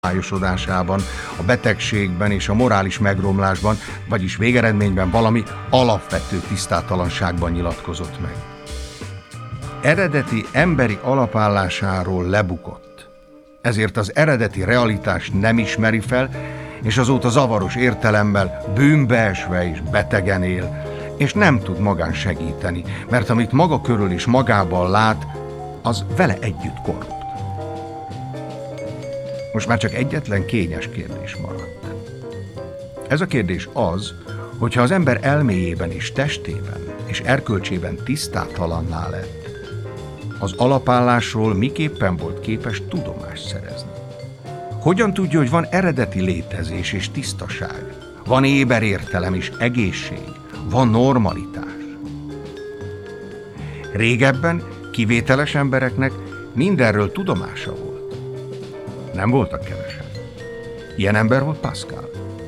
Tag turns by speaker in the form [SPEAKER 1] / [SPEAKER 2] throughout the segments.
[SPEAKER 1] májosodásában, a betegségben és a morális megromlásban, vagyis végeredményben valami alapvető tisztátalanságban nyilatkozott meg. Eredeti emberi alapállásáról lebukott. Ezért az eredeti realitást nem ismeri fel, és azóta zavaros értelemmel, bűnbeesve és betegen él, és nem tud magán segíteni, mert amit maga körül és magában lát, az vele együtt korrupt. Most már csak egyetlen kényes kérdés maradt. Ez a kérdés az, hogyha az ember elméjében és testében és erkölcsében tisztátalanná lett, az alapállásról miképpen volt képes tudomást szerezni? Hogyan tudja, hogy van eredeti létezés és tisztaság, van éber értelem és egészség, van normalitás? Régebben kivételes embereknek mindenről tudomása volt. Nem voltak kevesen. Ilyen ember volt Pascal.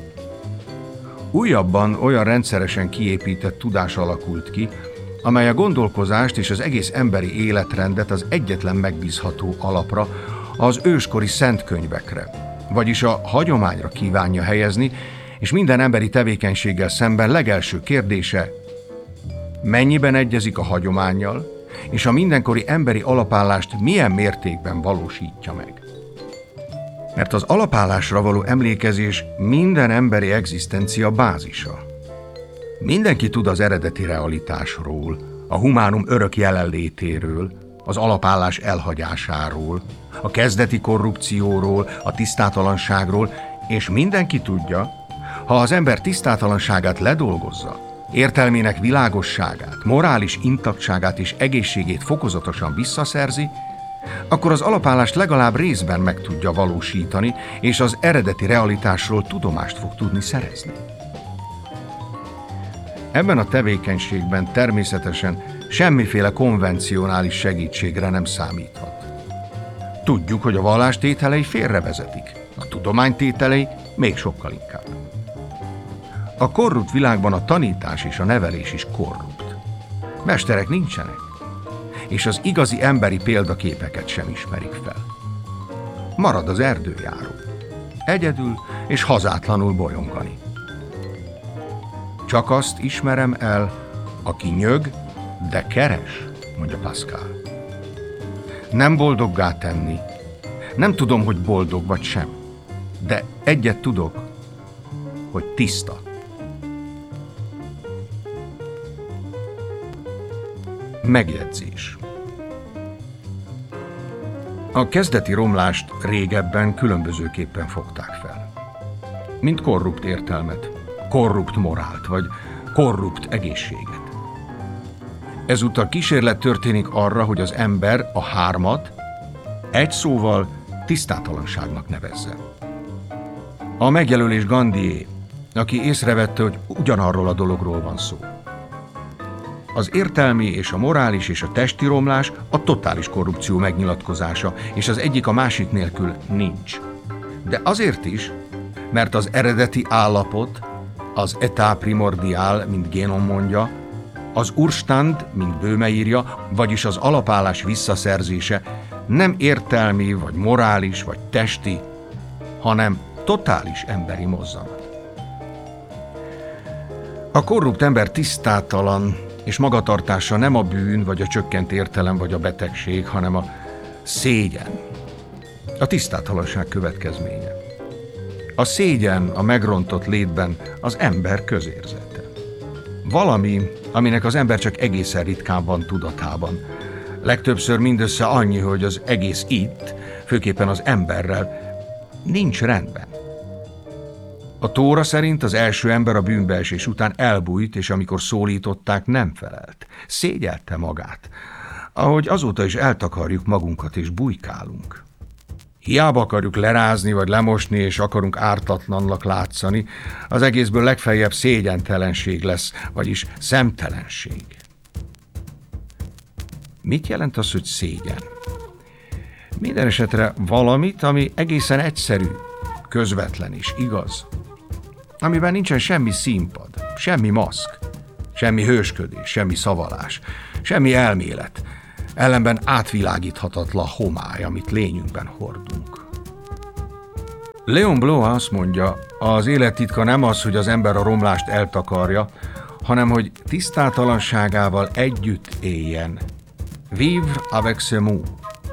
[SPEAKER 1] Újabban olyan rendszeresen kiépített tudás alakult ki, amely a gondolkozást és az egész emberi életrendet az egyetlen megbízható alapra, az őskori szentkönyvekre, vagyis a hagyományra kívánja helyezni, és minden emberi tevékenységgel szemben legelső kérdése: mennyiben egyezik a hagyománnyal, és a mindenkori emberi alapállást milyen mértékben valósítja meg? Mert az alapállásra való emlékezés minden emberi egzisztencia bázisa. Mindenki tud az eredeti realitásról, a humánum örök jelenlétéről, az alapállás elhagyásáról, a kezdeti korrupcióról, a tisztátalanságról, és mindenki tudja, ha az ember tisztátalanságát ledolgozza, értelmének világosságát, morális intaktságát és egészségét fokozatosan visszaszerzi, akkor az alapállást legalább részben meg tudja valósítani, és az eredeti realitásról tudomást fog tudni szerezni. Ebben a tevékenységben természetesen semmiféle konvencionális segítségre nem számíthat. Tudjuk, hogy a vallás tételei félrevezetik, a tudomány tételei még sokkal inkább. A korrupt világban a tanítás és a nevelés is korrupt. Mesterek nincsenek, és az igazi emberi példaképeket sem ismerik fel. Marad az erdőjáró, egyedül és hazátlanul bolyongani. Csak azt ismerem el, aki nyög, de keres, mondja Pascal. Nem boldoggá tenni. Nem tudom, hogy boldog vagy sem, de egyet tudok, hogy tiszta. Megjegyzés. A kezdeti romlást régebben különbözőképpen fogták fel. Mint korrupt értelmet, korrupt morált vagy korrupt egészséget. Ezúttal kísérlet történik arra, hogy az ember a hármat egy szóval tisztátalanságnak nevezze. A megjelölés Gandhié, aki észrevette, hogy ugyanarról a dologról van szó. Az értelmi és a morális és a testi romlás a totális korrupció megnyilatkozása, és az egyik a másik nélkül nincs. De azért is, mert az eredeti állapot, az état primordial, mint Génon mondja, az Urstand, mint Böhme írja, vagyis az alapállás visszaszerzése nem értelmi, vagy morális, vagy testi, hanem totális emberi mozzanat. A korrupt ember tisztátalan, és magatartása nem a bűn, vagy a csökkent értelem, vagy a betegség, hanem a szégyen, a tisztátalanság következménye. A szégyen a megrontott létben az ember közérzete. Valami, aminek az ember csak egészen ritkán van tudatában. Legtöbbször mindössze annyi, hogy az egész itt, főképpen az emberrel, nincs rendben. A Tóra szerint az első ember a bűnbeesés után elbújt, és amikor szólították, nem felelt. Szégyelte magát, ahogy azóta is eltakarjuk magunkat és bujkálunk. Hiába akarjuk lerázni vagy lemosni, és akarunk ártatlannak látszani, az egészből legfeljebb szégyentelenség lesz, vagyis szemtelenség. Mit jelent az, hogy szégyen? Minden esetre valamit, ami egészen egyszerű, közvetlen és igaz, amiben nincsen semmi színpad, semmi maszk, semmi hősködés, semmi szavalás, semmi elmélet, ellenben átvilágíthatatlan homály, amit lényünkben hordunk. Léon Blois azt mondja, az élet titka nem az, hogy az ember a romlást eltakarja, hanem hogy tisztátalanságával együtt éljen. Vivre avec ses maux.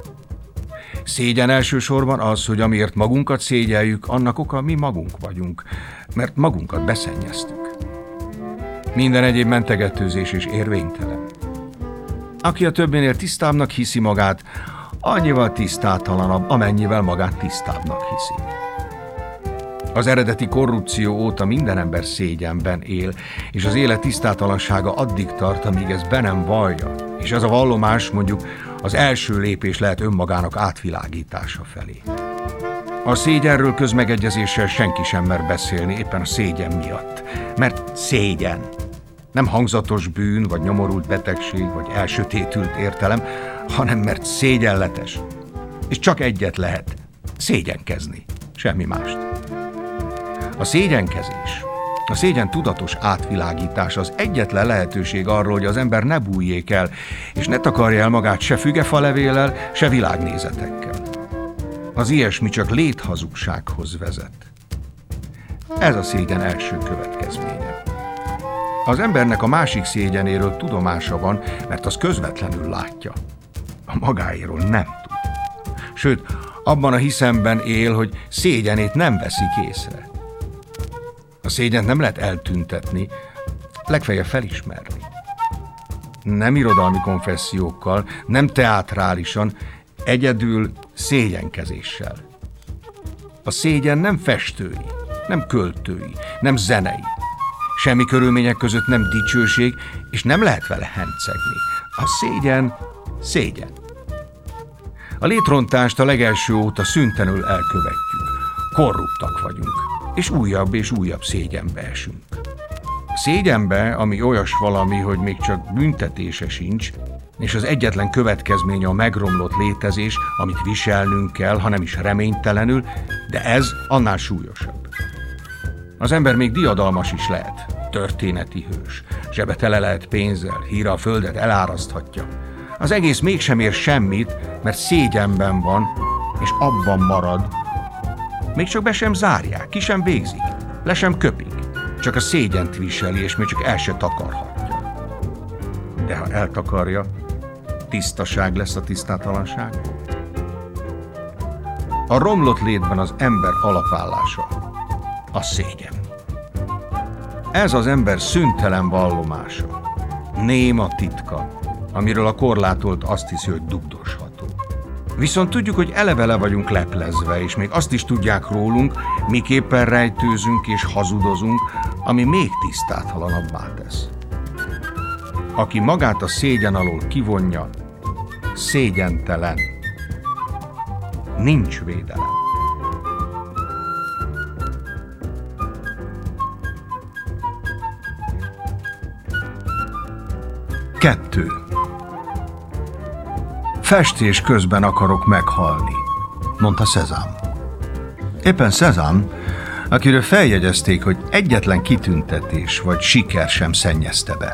[SPEAKER 1] Szégyen elsősorban az, hogy amiért magunkat szégyeljük, annak oka mi magunk vagyunk, mert magunkat beszennyeztük. Minden egyéb mentegetőzés és érvénytelen. Aki a többinél tisztábbnak hiszi magát, annyival tisztátalanabb, amennyivel magát tisztábbnak hiszi. Az eredeti korrupció óta minden ember szégyenben él, és az élet tisztátalansága addig tart, amíg ez be nem vallja, és ez a vallomás mondjuk az első lépés lehet önmagának átvilágítása felé. A szégyenről közmegegyezéssel senki sem mer beszélni éppen a szégyen miatt, mert szégyen. Nem hangzatos bűn, vagy nyomorult betegség, vagy elsötétült értelem, hanem mert szégyenletes. És csak egyet lehet, szégyenkezni, semmi mást. A szégyenkezés, a szégyen tudatos átvilágítás az egyetlen lehetőség arról, hogy az ember ne bújjék el, és ne takarja el magát se fügefalevéllel, se világnézetekkel. Az ilyesmi csak léthazugsághoz vezet. Ez a szégyen első következménye. Az embernek a másik szégyenéről tudomása van, mert az közvetlenül látja. A magáéról nem tud. Sőt, abban a hiszemben él, hogy szégyenét nem veszik észre. A szégyent nem lehet eltüntetni, legfeljebb felismerni. Nem irodalmi konfessziókkal, nem teátrálisan, egyedül szégyenkezéssel. A szégyen nem festői, nem költői, nem zenei. Semmi körülmények között nem dicsőség, és nem lehet vele hencegni. A szégyen szégyen. A létrontást a legelső óta szüntelenül elkövetjük. Korruptak vagyunk, és újabb szégyenbe esünk. A szégyenbe, ami olyas valami, hogy még csak büntetése sincs, és az egyetlen következménye a megromlott létezés, amit viselnünk kell, ha nem is reménytelenül, de ez annál súlyosabb. Az ember még diadalmas is lehet, történeti hős, zsebe tele lehet pénzzel, híre a földet eláraszthatja. Az egész mégsem ér semmit, mert szégyenben van, és abban marad. Még csak be sem zárják, ki sem végzik, le sem köpik, csak a szégyent viseli, és még csak el se takarhatja. De ha eltakarja, tisztaság lesz a tisztátalanság. A romlott létben az ember alapállása a szégyen. Ez az ember szüntelen vallomása, néma titka, amiről a korlátolt azt hiszi, hogy dugdosható. Viszont tudjuk, hogy eleve le vagyunk leplezve, és még azt is tudják rólunk, miképpen rejtőzünk és hazudozunk, ami még tisztátalanabbá tesz. Aki magát a szégyen alól kivonja, szégyentelen. Nincs védelem. Kettő. Festés közben akarok meghalni, mondta Cézanne. Éppen Cézanne, akiről feljegyezték, hogy egyetlen kitüntetés vagy siker sem szennyezte be.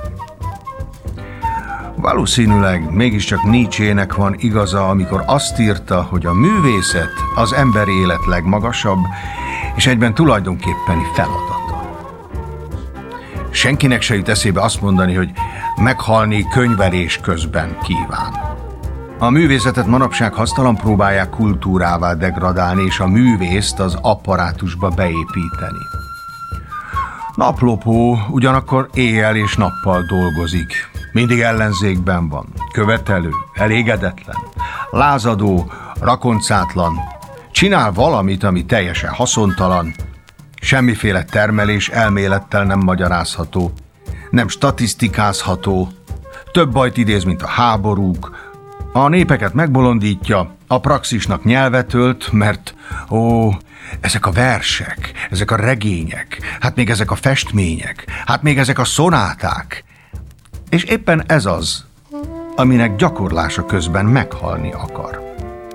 [SPEAKER 1] Valószínűleg mégiscsak Nietzsének van igaza, amikor azt írta, hogy a művészet az ember élet legmagasabb, és egyben tulajdonképpeni feladata. Senkinek se jut eszébe azt mondani, hogy meghalni könyvelés közben kíván. A művészetet manapság hasztalan próbálják kultúrává degradálni, és a művészt az apparátusba beépíteni. Naplopó ugyanakkor éjjel és nappal dolgozik. Mindig ellenzékben van, követelő, elégedetlen, lázadó, rakoncátlan, csinál valamit, ami teljesen haszontalan, semmiféle termelés elmélettel nem magyarázható, nem statisztikázható, több bajt idéz, mint a háborúk, a népeket megbolondítja, a praxisnak nyelvet ölt, mert ezek a versek, ezek a regények, hát még ezek a festmények, hát még ezek a szonáták. És éppen ez az, aminek gyakorlása közben meghalni akar.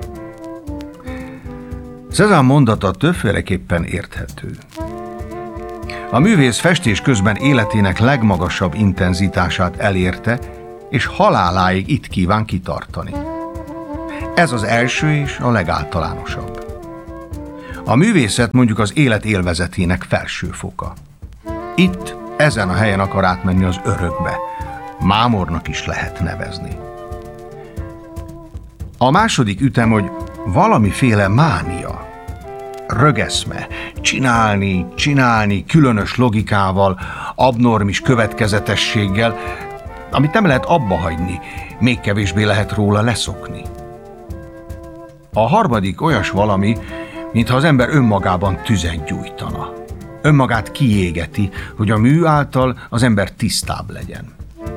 [SPEAKER 1] Cézanne mondata többféleképpen érthető. A művész festés közben életének legmagasabb intenzitását elérte, és haláláig itt kíván kitartani. Ez az első és a legáltalánosabb. A művészet mondjuk az élet élvezetének felső foka. Itt, ezen a helyen akar átmenni az örökbe. Mámornak is lehet nevezni. A második ütem, hogy valamiféle mánia, rögeszme, csinálni különös logikával, abnormis következetességgel, amit nem lehet abba hagyni, még kevésbé lehet róla leszokni. A harmadik olyas valami, mintha az ember önmagában tüzet gyújtana. Önmagát kiégeti, hogy a mű által az ember tisztább legyen.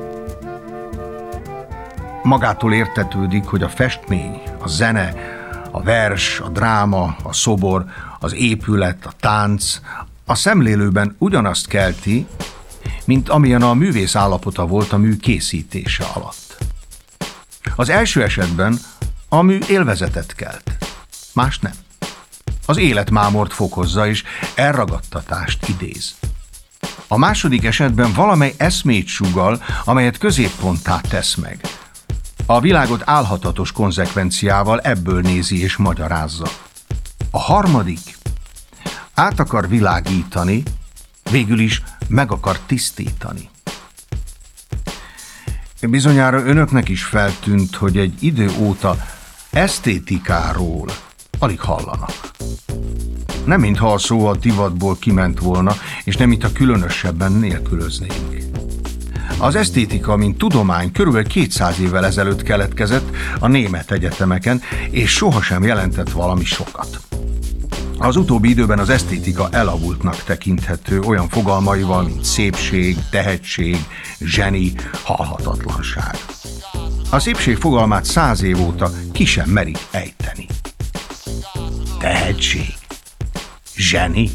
[SPEAKER 1] Magától értetődik, hogy a festmény, a zene, a vers, a dráma, a szobor, az épület, a tánc a szemlélőben ugyanazt kelti, mint amilyen a művész állapota volt a mű készítése alatt. Az első esetben a mű élvezetet kelt, más nem. Az életmámort fokozza és elragadtatást idéz. A második esetben valamely eszmét sugall, amelyet középponttá tesz meg. A világot álhatatos konzekvenciával ebből nézi és magyarázza. A harmadik át akar világítani, végül is meg akar tisztítani. Bizonyára önöknek is feltűnt, hogy egy idő óta esztétikáról alig hallanak. Nem mintha a szó a divatból kiment volna, és nem mintha különösebben nélkülöznénk. Az esztétika, mint tudomány körülbelül 200 évvel ezelőtt keletkezett a német egyetemeken, és sohasem jelentett valami sokat. Az utóbbi időben az esztétika elavultnak tekinthető olyan fogalmaival, mint szépség, tehetség, zseni, halhatatlanság. A szépség fogalmát 100 év óta ki sem merik ejteni. Tehetség, zseni,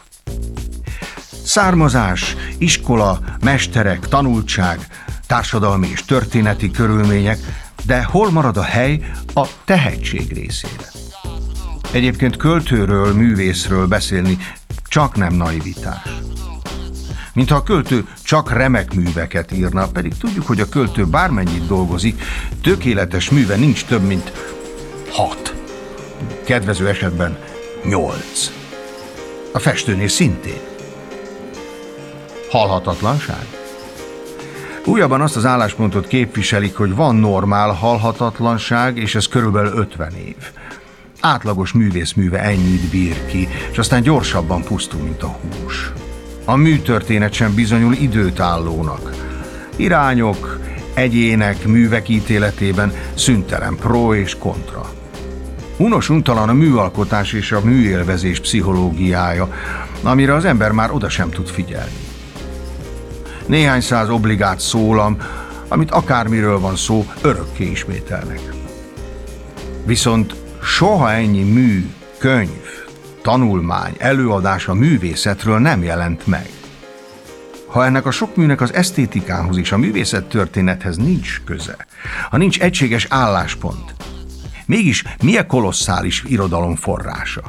[SPEAKER 1] származás, iskola, mesterek, tanultság, társadalmi és történeti körülmények, de hol marad a hely a tehetség részére? Egyébként költőről, művészről beszélni csak nem naivitás. Mintha a költő csak remek műveket írna, pedig tudjuk, hogy a költő bármennyit dolgozik, tökéletes műve nincs több, mint 6. Kedvező esetben 8. A festőnél szintén. Halhatatlanság? Újabban azt az álláspontot képviselik, hogy van normál halhatatlanság, és ez körülbelül 50 év. Átlagos művészműve ennyit bír ki, és aztán gyorsabban pusztul, mint a hús. A műtörténet sem bizonyul időtállónak. Irányok, egyének, művek ítéletében szüntelen pro és kontra. Unos-untalan a műalkotás és a műélvezés pszichológiája, amire az ember már oda sem tud figyelni. Néhány száz obligát szólam, amit akármiről van szó, örökké ismételnek. Viszont soha ennyi mű, könyv, tanulmány, előadás a művészetről nem jelent meg. Ha ennek a sok műnek az esztétikához és a művészettörténethez nincs köze, ha nincs egységes álláspont, mégis milyen kolosszális irodalom forrása?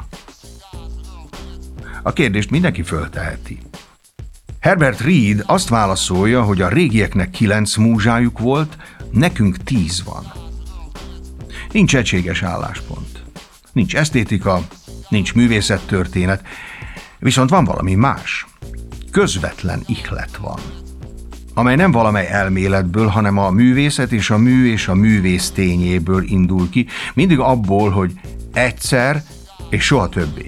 [SPEAKER 1] A kérdést mindenki fölteheti. Herbert Reed azt válaszolja, hogy a régieknek 9 múzsájuk volt, nekünk 10 van. Nincs egységes álláspont. Nincs esztétika, nincs művészettörténet, viszont van valami más. Közvetlen ihlet van, amely nem valamely elméletből, hanem a művészet és a mű és a művész tényéből indul ki, mindig abból, hogy egyszer és soha többé.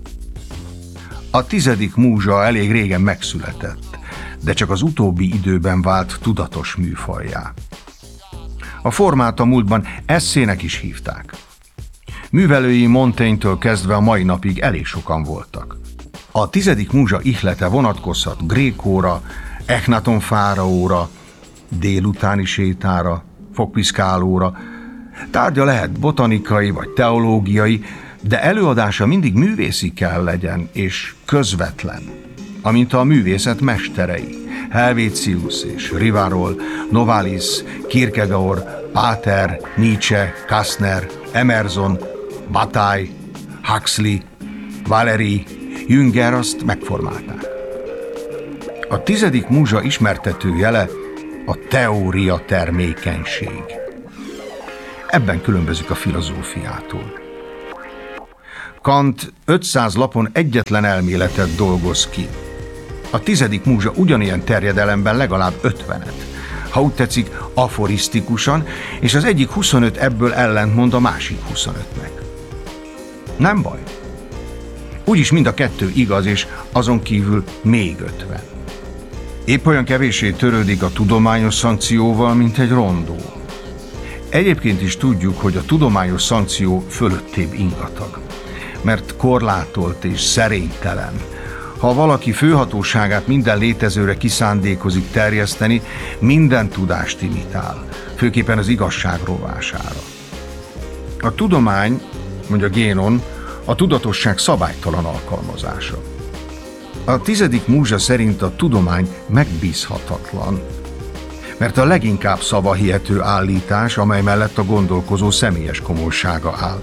[SPEAKER 1] A 10. múzsa elég régen megszületett, de csak az utóbbi időben vált tudatos műfajjá. A formát a múltban esszének is hívták. Művelői Montaigne-től kezdve a mai napig elég sokan voltak. A 10. múzsa ihlete vonatkozhat Grékóra, Echnaton fáraóra, délutáni sétára, fogpiszkálóra. Tárgya lehet botanikai vagy teológiai, de előadása mindig művészi kell legyen, és közvetlen, amint a művészet mesterei, Helvétius és Rivarol, Novalis, Kierkegaard, Pater, Nietzsche, Kastner, Emerson, Bataille, Huxley, Valéry, Jünger azt megformálták. A 10. múzsa ismertető jele a teória termékenység. Ebben különbözik a filozófiától. Kant 500 lapon egyetlen elméletet dolgoz ki. A 10. múzsa ugyanilyen terjedelemben legalább 50-et. Ha úgy tetszik, aforisztikusan, és az egyik 25 ebből ellentmond a másik 25-nek. Nem baj. Úgyis mind a kettő igaz, és azon kívül még 50. Épp olyan kevéssé törődik a tudományos szankcióval, mint egy rondó. Egyébként is tudjuk, hogy a tudományos szankció fölöttébb ingatag, mert korlátolt és szerénytelen. Ha valaki főhatóságát minden létezőre kiszándékozik terjeszteni, minden tudást imitál, főképpen az igazság rovására. A tudomány, mondja Génon, a tudatosság szabálytalan alkalmazása. A 10. múzsa szerint a tudomány megbízhatatlan, mert a leginkább szavahihető állítás, amely mellett a gondolkozó személyes komolysága áll.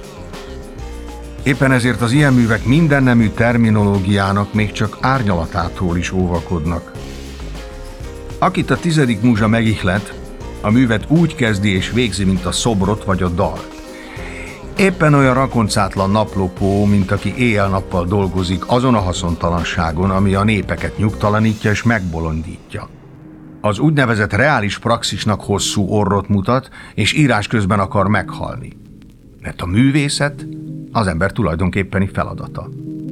[SPEAKER 1] Éppen ezért az ilyen művek mindennemű terminológiának még csak árnyalatától is óvakodnak. Akit a 10. múzsa megihlet, a művet úgy kezdi és végzi, mint a szobrot vagy a dalt. Éppen olyan rakoncátlan naplopó, mint aki éjjel-nappal dolgozik azon a haszontalanságon, ami a népeket nyugtalanítja és megbolondítja. Az úgynevezett reális praxisnak hosszú orrot mutat, és írás közben akar meghalni. Mert a művészet az ember tulajdonképpeni feladata.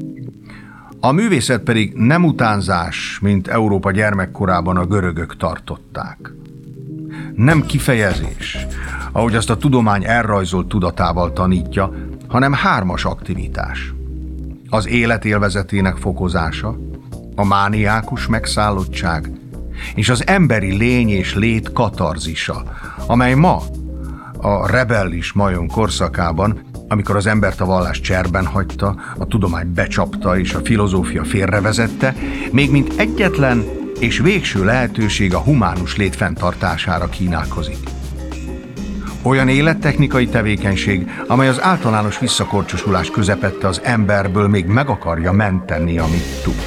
[SPEAKER 1] A művészet pedig nem utánzás, mint Európa gyermekkorában a görögök tartották. Nem kifejezés, ahogy azt a tudomány elrajzolt tudatával tanítja, hanem 3 aktivitás. Az élet élvezetének fokozása, a mániákus megszállottság, és az emberi lény és lét katarzisa, amely ma, a rebellis majom korszakában, amikor az embert a vallás cserben hagyta, a tudomány becsapta és a filozófia félrevezette, még mint egyetlen és végső lehetőség a humánus lét fenntartására kínálkozik. Olyan élettechnikai tevékenység, amely az általános visszakorcsosulás közepette az emberből még meg akarja menteni, amit tud.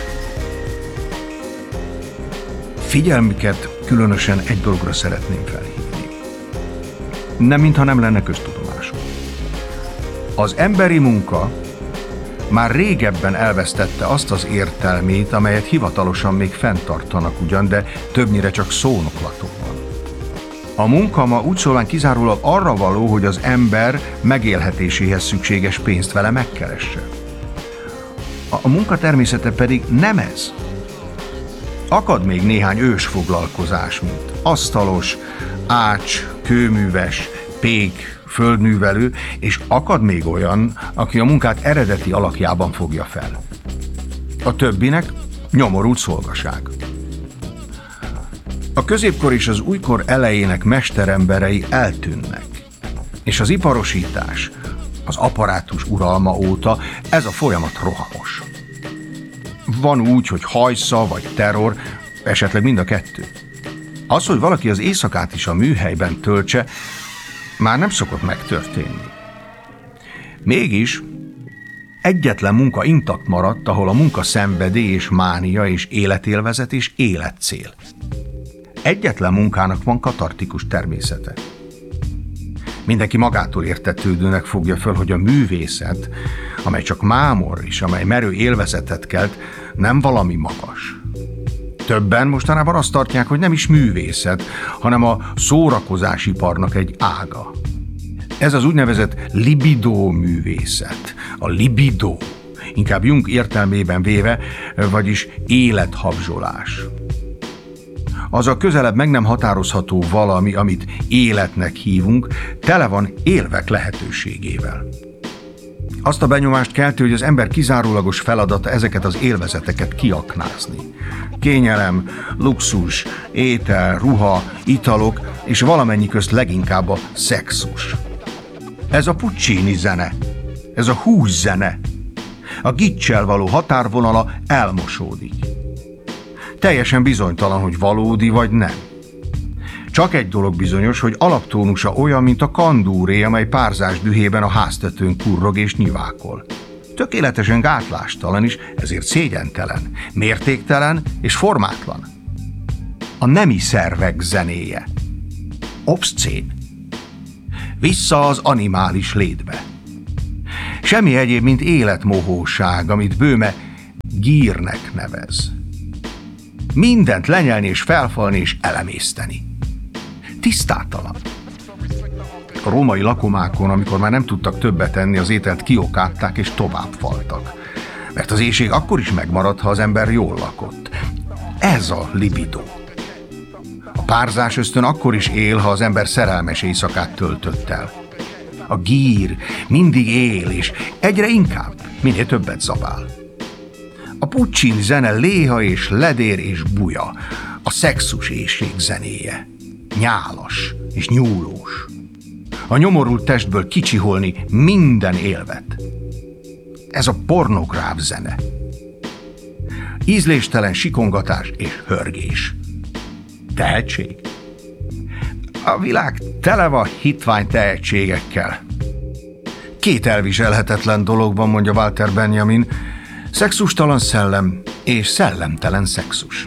[SPEAKER 1] Figyelmüket különösen egy dologra szeretném felhívni. Nem mintha nem lenne köztudomásuk. Az emberi munka már régebben elvesztette azt az értelmét, amelyet hivatalosan még fenntartanak ugyan, de többnyire csak szónoklatokban. A munka ma úgy szólván kizárólag arra való, hogy az ember megélhetéséhez szükséges pénzt vele megkeresse. A munka természete pedig nem ez. Akad még néhány ős foglalkozás, mint asztalos, ács, kőműves, pék, földművelő, és akad még olyan, aki a munkát eredeti alakjában fogja fel. A többinek nyomorult szolgaság. A középkor és az újkor elejének mesteremberei eltűnnek, és az iparosítás, az apparátus uralma óta ez a folyamat rohamos. Van úgy, hogy hajsza vagy terror, esetleg mind a kettő. Az, hogy valaki az éjszakát is a műhelyben töltse, már nem szokott megtörténni. Mégis egyetlen munka intakt maradt, ahol a munka szenvedély és mánia és életélvezet és életcél. Egyetlen munkának van katartikus természete. Mindenki magától értetődőnek fogja föl, hogy a művészet, amely csak mámor és amely merő élvezetet kelt, nem valami magas. Többen mostanában azt tartják, hogy nem is művészet, hanem a szórakozásiparnak egy ága. Ez az úgynevezett libidó művészet. A libidó, inkább Jung értelmében véve, vagyis élethabzsolás. Az a közelebb meg nem határozható valami, amit életnek hívunk, tele van élvek lehetőségével. Azt a benyomást kelti, hogy az ember kizárólagos feladata ezeket az élvezeteket kiaknázni. Kényelem, luxus, étel, ruha, italok, és valamennyi közt leginkább a szexus. Ez a Puccini zene, ez a hús zene. A giccsel való határvonala elmosódik. Teljesen bizonytalan, hogy valódi vagy nem. Csak egy dolog bizonyos, hogy alaptónusa olyan, mint a kandúré, amely párzás dühében a háztetőn kurrog és nyivákol. Tökéletesen gátlástalan is, ezért szégyentelen, mértéktelen és formátlan. A nemi szervek zenéje. Obszcén. Vissza az animális létbe. S Semmi egyéb, mint életmohóság, amit Böhme gírnek nevez. Mindent lenyelni és felfalni és elemészteni. Tisztátalan. A római lakomákon, amikor már nem tudtak többet enni, az ételt kiokátták és tovább faltak. Mert az éhség akkor is megmarad, ha az ember jól lakott. Ez a libido. A párzás ösztön akkor is él, ha az ember szerelmes éjszakát töltött el. A gír mindig él, és egyre inkább, minél többet zabál. A Puccini zene léha és ledér és buja, a szexus éhség zenéje. Nyálas és nyúlós. A nyomorult testből kicsiholni minden élvet. Ez a pornográf zene. Ízléstelen sikongatás és hörgés. Tehetség? A világ tele van hitvány tehetségekkel. Két elviselhetetlen dolog van, mondja Walter Benjamin, szexustalan szellem és szellemtelen szexus.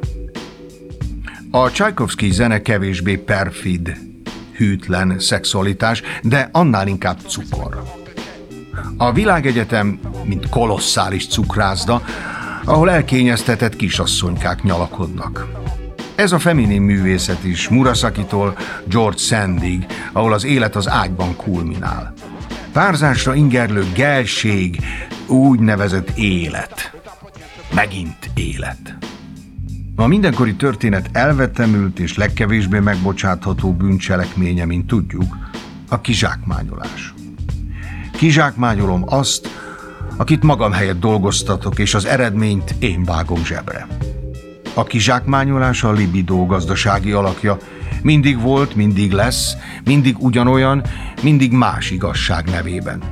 [SPEAKER 1] A Csajkovszkij zene kevésbé perfid, hűtlen szexualitás, de annál inkább cukor. A világegyetem, mint kolosszális cukrászda, ahol elkényeztetett kisasszonykák nyalakodnak. Ez a feminin művészet is, Murasakitól George Sandig, ahol az élet az ágyban kulminál. Párzásra ingerlő gelség, úgynevezett élet. Megint élet. A mindenkori történet elvetemült és legkevésbé megbocsátható bűncselekménye, mint tudjuk, a kizsákmányolás. Kizsákmányolom azt, akit magam helyett dolgoztatok, és az eredményt én vágom zsebre. A kizsákmányolás a libido gazdasági alakja. Mindig volt, mindig lesz, mindig ugyanolyan, mindig más igazság nevében.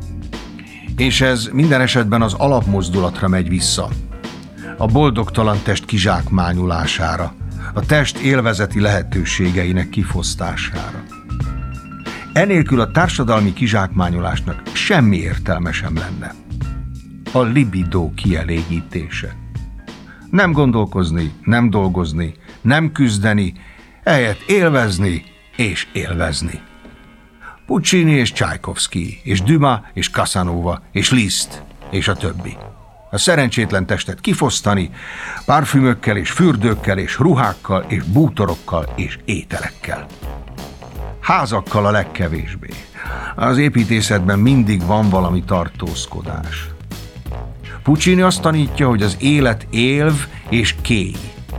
[SPEAKER 1] És ez minden esetben az alapmozdulatra megy vissza. A boldogtalan test kizsákmányolására, a test élvezeti lehetőségeinek kifosztására. Enélkül a társadalmi kizsákmányolásnak semmi értelme sem lenne. A libido kielégítése. Nem gondolkozni, nem dolgozni, nem küzdeni, ehelyett élvezni és élvezni. Puccini és Csajkovszkij, és Dumas és Casanova, és Liszt, és a többi. A szerencsétlen testet kifosztani, parfümökkel és fürdőkkel és ruhákkal és bútorokkal és ételekkel. Házakkal a legkevésbé. Az építészetben mindig van valami tartózkodás. Puccini azt tanítja, hogy az élet élv és kéj.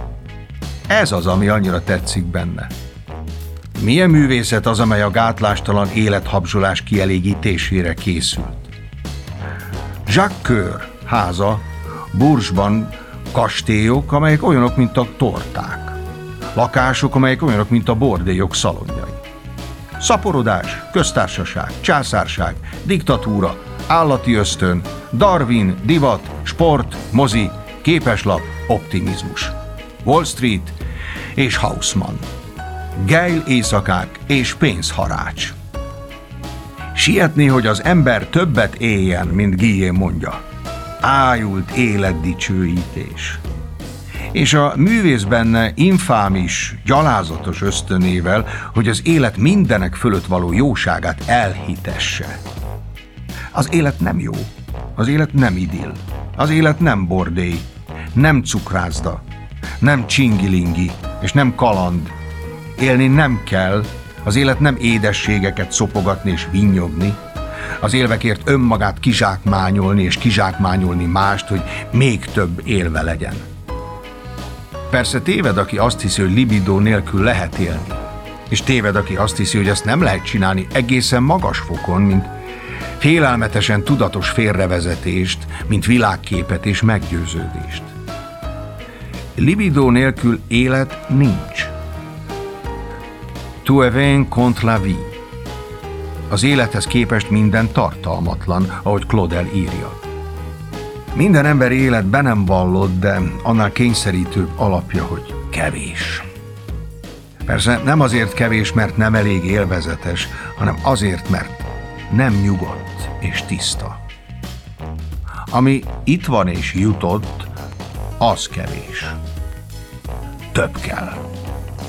[SPEAKER 1] Ez az, ami annyira tetszik benne. Milyen művészet az, amely a gátlástalan élethabzsolás kielégítésére készült? Jacques Coeur háza, Bourges-ban kastélyok, amelyek olyanok, mint a torták. Lakások, amelyek olyanok, mint a bordélyok szalonjai. Szaporodás, köztársaság, császárság, diktatúra, állati ösztön, Darwin, divat, sport, mozi, képeslap, optimizmus. Wall Street és Haussmann. Gejl éjszakák és pénzharács. Sietni, hogy az ember többet éljen, mint Guillén mondja. Ájult életdicsőítés. És a művész benne infámis, gyalázatos ösztönével, hogy az élet mindenek fölött való jóságát elhitesse. Az élet nem jó, az élet nem idill, az élet nem bordély, nem cukrászda, nem csingilingi és nem kaland. Élni nem kell, az élet nem édességeket szopogatni és vinnyogni, az élvekért önmagát kizsákmányolni és kizsákmányolni mást, hogy még több élve legyen. Persze téved, aki azt hiszi, hogy libido nélkül lehet élni, és téved, aki azt hiszi, hogy ezt nem lehet csinálni egészen magas fokon, mint félelmetesen tudatos félrevezetést, mint világképet és meggyőződést. Libido nélkül élet nincs. Tout est vain contre la vie. Az élethez képest minden tartalmatlan, ahogy Claudel írja. Minden ember élet be nem vallott, de annál kényszerítőbb alapja, hogy kevés. Persze nem azért kevés, mert nem elég élvezetes, hanem azért, mert nem nyugodt és tiszta. Ami itt van és jutott, az kevés. Több kell.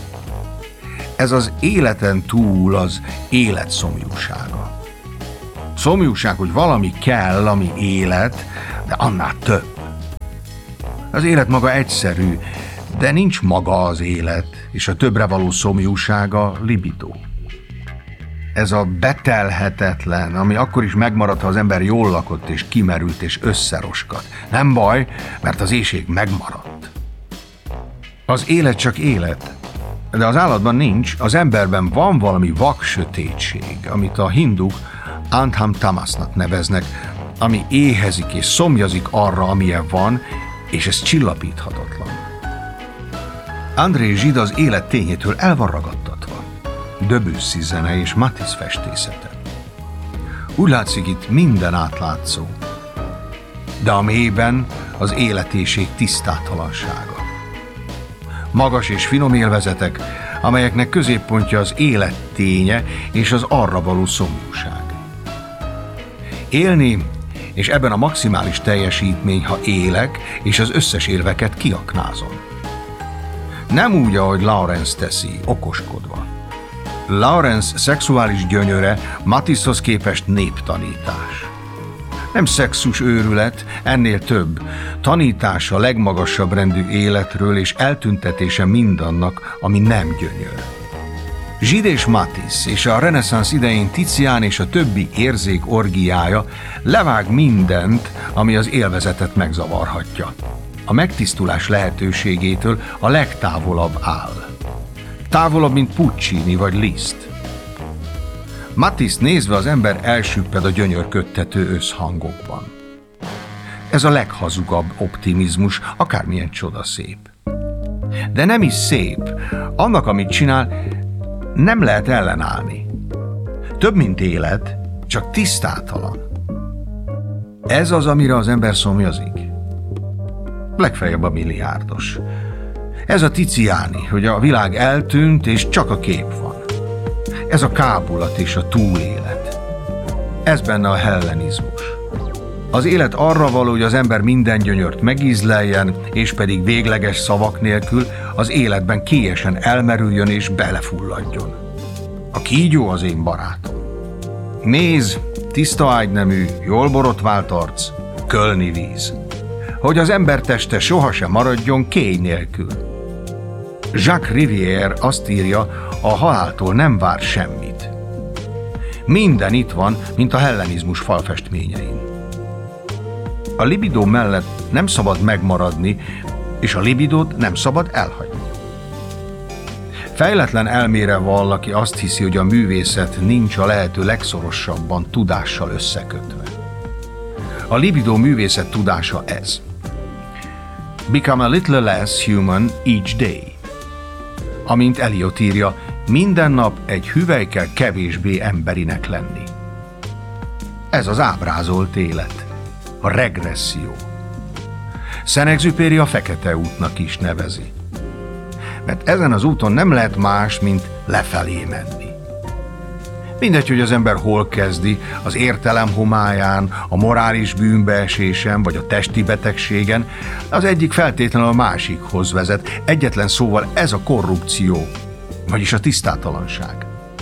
[SPEAKER 1] Ez az életen túl az élet szomjúsága. Szomjúság, hogy valami kell, ami élet, de annál több. Az élet maga egyszerű, de nincs maga az élet, és a többre való szomjúság a libido. Ez a betelhetetlen, ami akkor is megmarad, ha az ember jól lakott, és kimerült, és összeroskad. Nem baj, mert az éhség megmaradt. Az élet csak élet, de az állatban nincs, az emberben van valami vak sötétség, amit a hinduk Andham Tamasnak neveznek, ami éhezik és szomjazik arra, amilyen van, és ez csillapíthatatlan. André Gide az élet tényétől el van ragadtatva. Debussy zene és Matisse festészete. Úgy látszik, itt minden átlátszó, de a mélyben az életéség tisztátalansága. Magas és finom élvezetek, amelyeknek középpontja az élet ténye és az arra való szomjúság. Élni, és ebben a maximális teljesítmény, ha élek, és az összes érveket kiaknázom. Nem úgy, ahogy Lawrence teszi, okoskodva. Lawrence szexuális gyönyöre Matissehoz képest néptanítás. Nem szexus őrület, ennél több. Tanítás a legmagasabb rendű életről és eltüntetése mindannak, ami nem gyönyör. Gide és Matisse és a reneszánsz idején Tizian és a többi érzék orgiája levág mindent, ami az élvezetet megzavarhatja. A megtisztulás lehetőségétől a legtávolabb áll. Távolabb, mint Puccini vagy Liszt. Matisse nézve az ember elsüpped a gyönyörködtető összhangokban. Ez a leghazugabb optimizmus, akármilyen csoda szép. De nem is szép. Annak, amit csinál, nem lehet ellenállni. Több, mint élet, csak tisztátalan. Ez az, amire az ember szomjazik. Legfeljebb a milliárdos. Ez a Tiziani, hogy a világ eltűnt, és csak a kép van. Ez a kábulat és a túlélet. Ez benne a hellenizmus. Az élet arra való, hogy az ember minden gyönyört megízleljen, és pedig végleges szavak nélkül az életben kélyesen elmerüljön és belefulladjon. A kígyó az én barátom. Néz, tiszta ágynemű, jól borotvált arc, kölni víz. Hogy az ember teste sohasem maradjon kéj nélkül. Jacques Rivière azt írja, a haláltól nem vár semmit. Minden itt van, mint a hellenizmus falfestményein. A libido mellett nem szabad megmaradni, és a libidót nem szabad elhagyni. Fejletlen elmére valaki azt hiszi, hogy a művészet nincs a lehető legszorosabban tudással összekötve. A libido művészet tudása ez. Become a little less human each day. Amint Eliot írja, minden nap egy hüvelykkel kevésbé emberinek lenni. Ez az ábrázolt élet, a regresszió. Saint-Exupéry a fekete útnak is nevezi. Mert ezen az úton nem lehet más, mint lefelé menni. Mindegy, hogy az ember hol kezdi, az értelem homályán, a morális bűnbeesésen vagy a testi betegségen, az egyik feltétlenül a másikhoz vezet. Egyetlen szóval ez a korrupció, vagyis a tisztátalanság.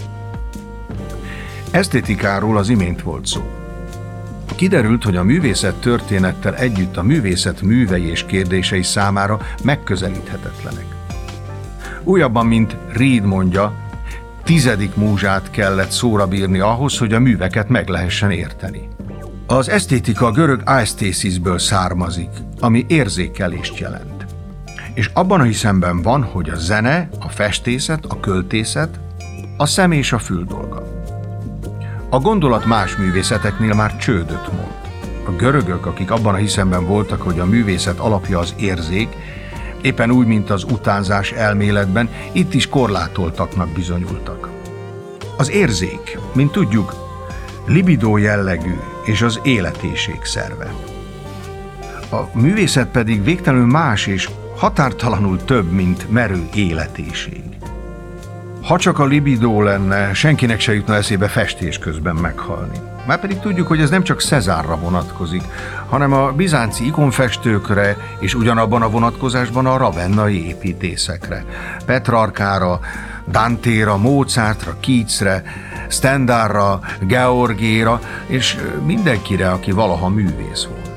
[SPEAKER 1] Esztétikáról az imént volt szó. Kiderült, hogy a művészet történettel együtt a művészet művei és kérdései számára megközelíthetetlenek. Újabban, mint Reed mondja, 10. múzsát kellett szóra bírni ahhoz, hogy a műveket meg lehessen érteni. Az esztétika a görög aesztésisből származik, ami érzékelést jelent. És abban a hiszemben van, hogy a zene, a festészet, a költészet, a szem és a fül dolga. A gondolat más művészeteknél már csődöt mond. A görögök, akik abban a hiszemben voltak, hogy a művészet alapja az érzék, éppen úgy, mint az utánzás elméletben, itt is korlátoltaknak bizonyultak. Az érzék, mint tudjuk, libido jellegű és az életéség szerve. A művészet pedig végtelenül más és határtalanul több, mint merő életéség. Ha csak a libido lenne, senkinek se jutna eszébe festés közben meghalni. Márpedig tudjuk, hogy ez nem csak Cézárra vonatkozik, hanem a bizánci ikonfestőkre és ugyanabban a vonatkozásban a ravennai építészekre, Petrarkára, Dantéra, Mozartra, Keatsre, Stendarra, Georgéra és mindenkire, aki valaha művész volt.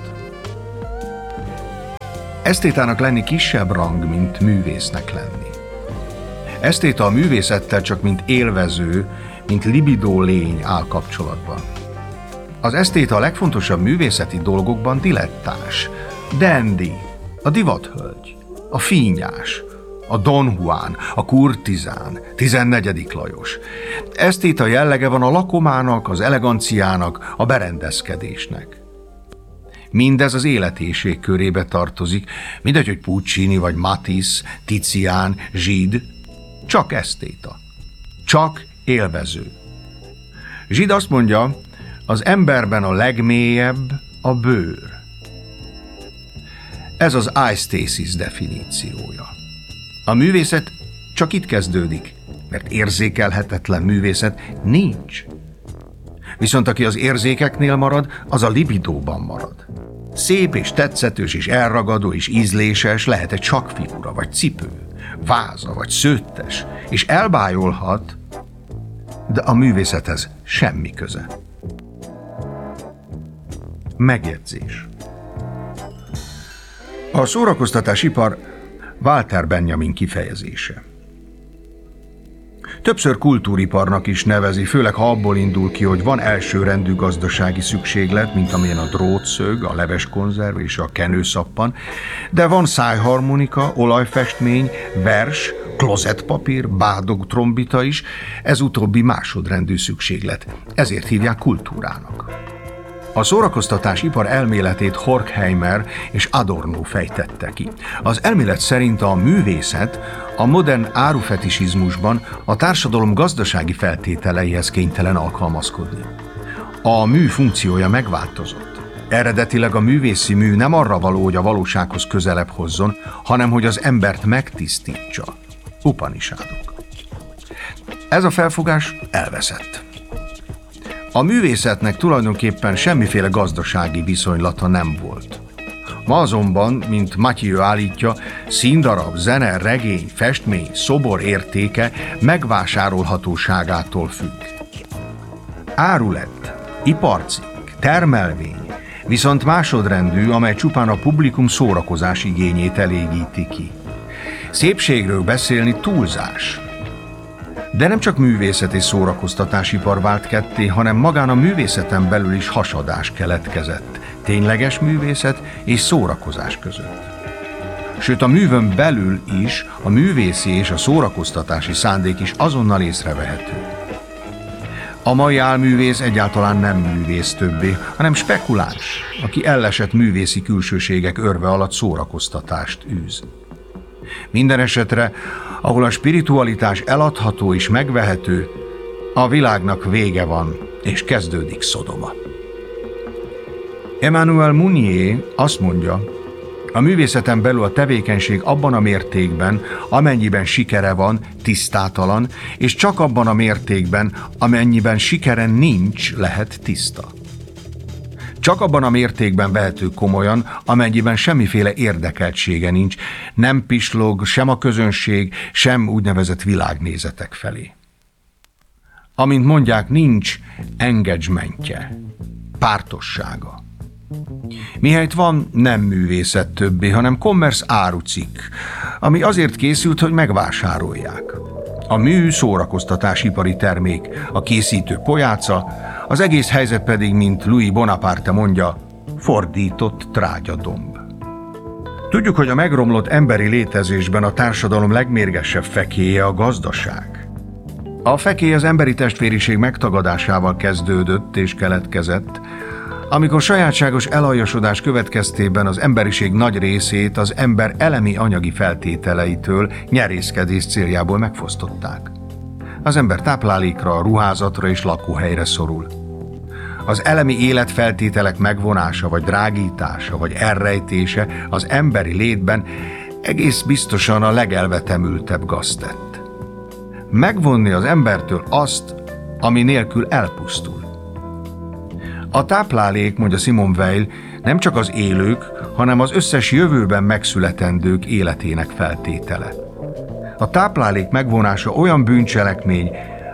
[SPEAKER 1] Esztétának lenni kisebb rang, mint művésznek lenni. Esztéta a művészettel csak mint élvező, mint libidó lény áll kapcsolatban. Az esztéta a legfontosabb művészeti dolgokban dilettáns, dandy, a divathölgy, a fínyás, a Don Juan, a kurtizán, 14. Lajos. Esztéta jellege van a lakomának, az eleganciának, a berendezkedésnek. Mindez az életéség körébe tartozik, mindegy, hogy Puccini vagy Matisse, Tizian, Gide, csak esztéta, csak élvező. Gide azt mondja, az emberben a legmélyebb a bőr. Ez az aesthesis definíciója. A művészet csak itt kezdődik, mert érzékelhetetlen művészet nincs. Viszont aki az érzékeknél marad, az a libidóban marad. Szép és tetszetős és elragadó és ízléses lehet egy sakkfigura, vagy cipő, váza, vagy szőttes, és elbájolhat, de a művészethez semmi köze. Megjegyzés. A szórakoztatásipar Walter Benjamin kifejezése. Többször kultúriparnak is nevezi, főleg ha abból indul ki, hogy van elsőrendű gazdasági szükséglet, mint amilyen a drótszög, a leveskonzerv és a kenőszappan, de van szájharmonika, olajfestmény, vers, klozettpapír, bádog trombita is, ez utóbbi másodrendű szükséglet, ezért hívják kultúrának. A szórakoztatásipar elméletét Horkheimer és Adorno fejtette ki. Az elmélet szerint a művészet a modern árufetisizmusban a társadalom gazdasági feltételeihez kénytelen alkalmazkodni. A mű funkciója megváltozott. Eredetileg a művészi mű nem arra való, hogy a valósághoz közelebb hozzon, hanem hogy az embert megtisztítsa. Upanishadok. Ez a felfogás elveszett. A művészetnek tulajdonképpen semmiféle gazdasági viszonylata nem volt. Ma azonban, mint Mathieu állítja, színdarab, zene, regény, festmény, szobor értéke megvásárolhatóságától függ. Áru lett, iparcikk, termelvény, viszont másodrendű, amely csupán a publikum szórakozás igényét elégíti ki. Szépségről beszélni túlzás. De nem csak művészet és szórakoztatásipar vált ketté, hanem magán a művészeten belül is hasadás keletkezett, tényleges művészet és szórakozás között. Sőt, a művön belül is a művészi és a szórakoztatási szándék is azonnal észrevehető. A mai álművész egyáltalán nem művész többé, hanem spekuláns, aki ellesett művészi külsőségek örve alatt szórakoztatást űz. Minden esetre, ahol a spiritualitás eladható és megvehető, a világnak vége van, és kezdődik Szodoma. Emmanuel Mounier azt mondja, a művészeten belül a tevékenység abban a mértékben, amennyiben sikere van, tisztátalan, és csak abban a mértékben, amennyiben sikere nincs, lehet tiszta. Csak abban a mértékben vehető komolyan, amennyiben semmiféle érdekeltsége nincs, nem pislog sem a közönség, sem úgynevezett világnézetek felé. Amint mondják, nincs engagementje, pártossága. Mihelyt van, nem művészet többé, hanem commerce árucikk, ami azért készült, hogy megvásárolják. A mű szórakoztatásipari termék, a készítő pojáca, az egész helyzet pedig, mint Louis Bonaparte mondja, fordított trágyadomb. Tudjuk, hogy a megromlott emberi létezésben a társadalom legmérgesebb fekélye a gazdaság. A fekély az emberi testvériség megtagadásával kezdődött és keletkezett, amikor sajátságos elaljasodás következtében az emberiség nagy részét az ember elemi anyagi feltételeitől nyerészkedés céljából megfosztották. Az ember táplálékra, ruházatra és lakóhelyre szorul. Az elemi életfeltételek megvonása, vagy drágítása, vagy elrejtése az emberi létben egész biztosan a legelvetemültebb gaztett. Megvonni az embertől azt, ami nélkül elpusztul. A táplálék, mondja Simone Weil, nem csak az élők, hanem az összes jövőben megszületendők életének feltétele. A táplálék megvonása olyan bűncselekmény,